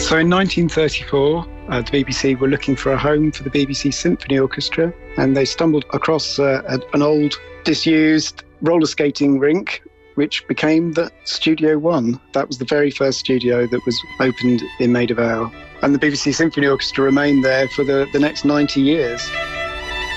So in 1934, the BBC were looking for a home for the BBC Symphony Orchestra, and they stumbled across an old, disused roller skating rink, which became the Studio One. That was the very first studio that was opened in Maida Vale. And the BBC Symphony Orchestra remained there for the next 90 years.